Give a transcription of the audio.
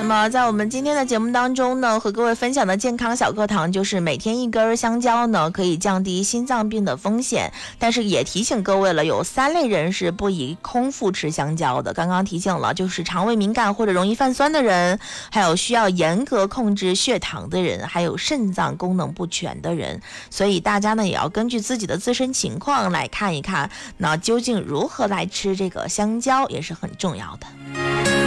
那么在我们今天的节目当中呢，和各位分享的健康小课堂就是每天一根香蕉呢，可以降低心脏病的风险。但是也提醒各位了，有3类人是不宜空腹吃香蕉的。刚刚提醒了，就是肠胃敏感或者容易泛酸的人，还有需要严格控制血糖的人，还有肾脏功能不全的人。所以大家呢也要根据自己的自身情况来看一看，那究竟如何来吃这个香蕉也是很重要的。